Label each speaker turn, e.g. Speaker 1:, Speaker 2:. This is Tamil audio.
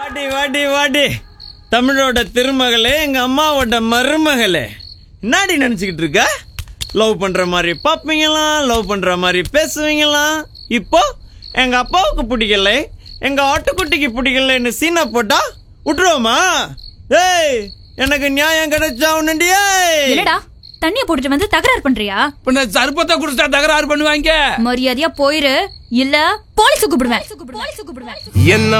Speaker 1: வாடி வாடி வாடி தமிழோட திருமகளே, எங்க அம்மாவோட மருமகளே, என்னடி நினைச்சுக்கிட்டு இருக்க? லவ் பண்ற மாதிரி பாப்பீங்களாம், லவ் பண்ற மாதிரி பேசுவீங்களாம். இப்போ எங்க அப்பாவுக்கு பிடிக்கல, எங்க ஆட்டுக்குட்டிக்கு பிடிக்கலன்னு சீனா போட்டா விட்டுருவோமா? ஏய், எனக்கு நியாயம் கிடைச்சா உன்னுண்டியே.
Speaker 2: இல்லடா, தண்ணிய போட்டுட்டு வந்து தகராறு பண்றியா?
Speaker 3: பின்ன சர்பத்தை குடிச்சா தகராறு பண்ணுவாங்க.
Speaker 2: மரியாதையா போயிரு, இல்ல போலீஸ் கூப்பிடுவேன்.
Speaker 4: என்ன